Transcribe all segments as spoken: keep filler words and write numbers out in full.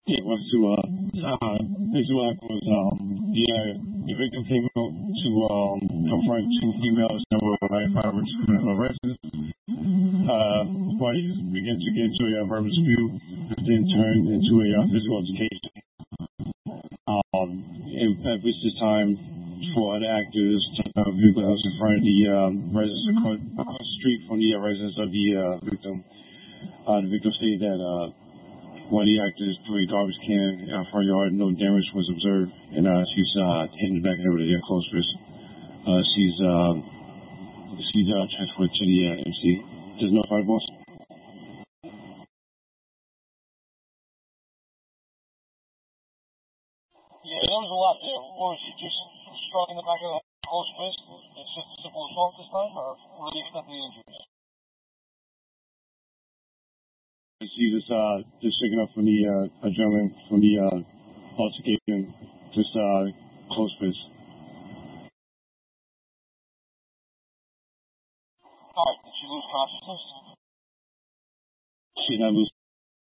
it was to, uh, uh, basically what happened was, um, the, uh, the victim came out to, um, confront two females that were like fireworks criminal arrested. Uh, parties began to get into a uh, verbal dispute, then turned into a uh, physical altercation. Um, it, it was this time for the actors to uh, vehicle that was in front of the um, residents across, across the street from the uh, residents of the uh, victim. Uh, the victim stated that uh, one of the actors threw a garbage can in our front yard. No damage was observed, and uh, she's uh, hit in the back of the head with a uh, close fist. Uh, she's uh, she's uh, transferred to the uh, M C. There's no fight, boss. Yeah, there was a lot there. What was she just struck in the back of the head, close fist? It's just a simple assault this time, or what are the extent of the injuries? She just uh just shaking up from the uh adrenaline from the uh altercation, just uh close fist. Alright, did she lose consciousness? She did not lose.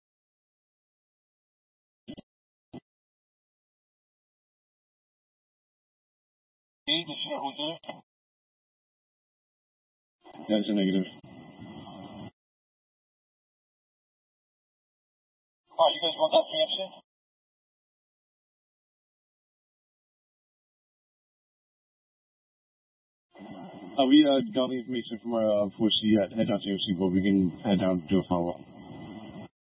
Did she know who did it? That's a negative. Alright, you guys want that P M C? Uh, we uh, got the information from her uh, before she uh, head down to M C, but we can head down to do a follow-up.